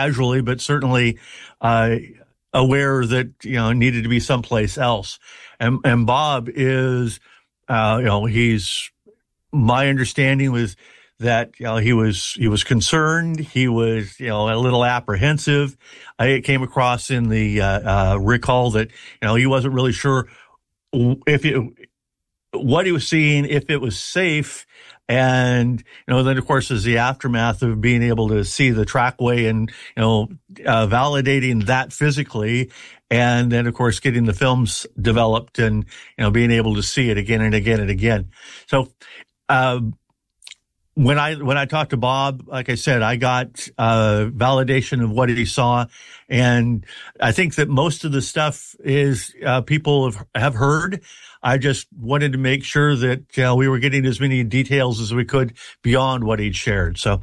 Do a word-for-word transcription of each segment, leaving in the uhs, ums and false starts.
casually, but certainly uh, aware that, you know, it needed to be someplace else. And, and Bob is, uh, you know, he's, my understanding was that, you know, he was, he was concerned. He was, you know, a little apprehensive. I came across in the, uh, uh, recall that, you know, he wasn't really sure if it, what he was seeing, if it was safe. And, you know, then of course is the aftermath of being able to see the trackway and, you know, uh, validating that physically. And then of course getting the films developed and, you know, being able to see it again and again and again. So, um, when I, when I talked to Bob, like I said, I got, uh, validation of what he saw. And I think that most of the stuff is, uh, people have, have heard. I just wanted to make sure that uh, we were getting as many details as we could beyond what he'd shared. So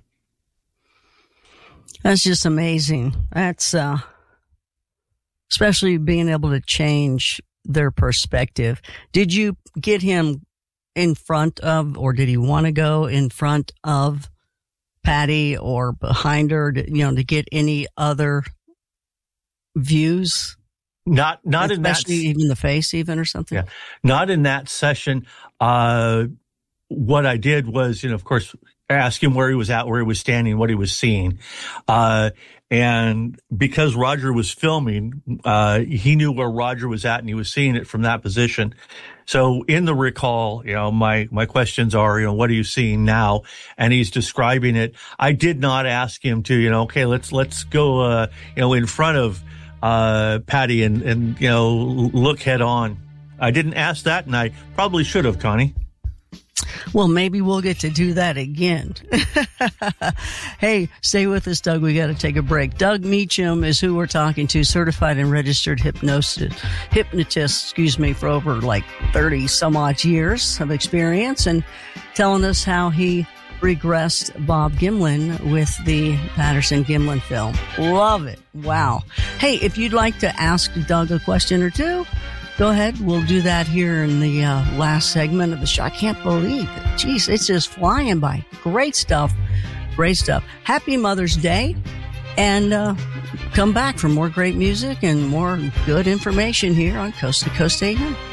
that's just amazing. That's, uh, especially being able to change their perspective. Did you get him in front of, or did he want to go in front of Patty or behind her, to, you know, to get any other views? Not, not Especially in that, even the face, even or something. Yeah, not in that session. Uh, what I did was, you know, of course, ask him where he was at, where he was standing, what he was seeing. Uh, and because Roger was filming, uh, he knew where Roger was at and he was seeing it from that position. So in the recall, you know, my, my questions are, you know, what are you seeing now? And he's describing it. I did not ask him to, you know, okay, let's, let's go, uh, you know, in front of, uh, Patty and, and, you know, look head on. I didn't ask that and I probably should have, Connie. Well, maybe we'll get to do that again. Hey, stay with us, Doug. We got to take a break. Doug Meacham is who we're talking to, certified and registered hypnosis, hypnotist, excuse me, for over like thirty some odd years of experience and telling us how he regressed Bob Gimlin with the Patterson Gimlin film. Love it. Wow. Hey, if you'd like to ask Doug a question or two, go ahead. We'll do that here in the uh, last segment of the show. I can't believe it. Jeez, it's just flying by. Great stuff. Great stuff. Happy Mother's Day. And uh, come back for more great music and more good information here on Coast to Coast A M.